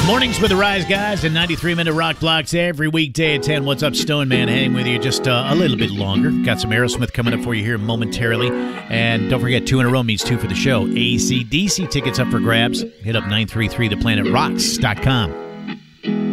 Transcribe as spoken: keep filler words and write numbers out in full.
Mornings with the Rise Guys and ninety-three minute rock blocks every weekday at ten. What's up, Stone Man? Hanging with you just uh, a little bit longer. Got some Aerosmith coming up for you here momentarily. And don't forget, two in a row means two for the show. A C D C tickets up for grabs. Hit up nine three three the planet rocks dot com.